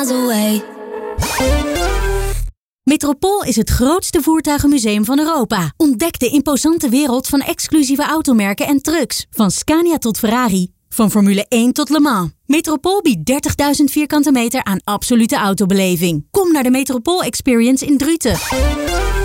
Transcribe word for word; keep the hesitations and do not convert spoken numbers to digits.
away. Metropool is het grootste voertuigenmuseum van Europa. Ontdek de imposante wereld van exclusieve automerken en trucks. Van Scania tot Ferrari. Van Formule één tot Le Mans. Metropool biedt dertigduizend vierkante meter aan absolute autobeleving. Kom naar de Metropool Experience in Druten.